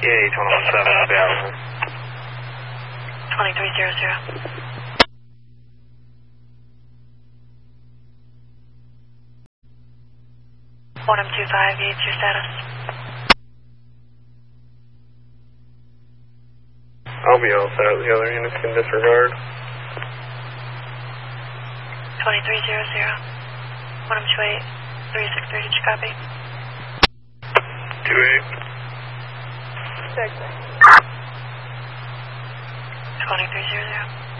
EA 2117, available. 2300. 1M25, gauge your status. I'll be all set. The other units can disregard. 2300. 1M28, 3630, did you copy? 28. 2300.